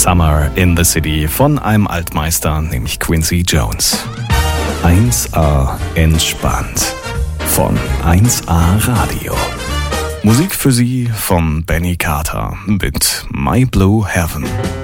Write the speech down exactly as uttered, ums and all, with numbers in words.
Summer in the City von einem Altmeister, nämlich Quincy Jones. eins A entspannt von eins A Radio. Musik für Sie von Benny Carter mit My Blue Heaven.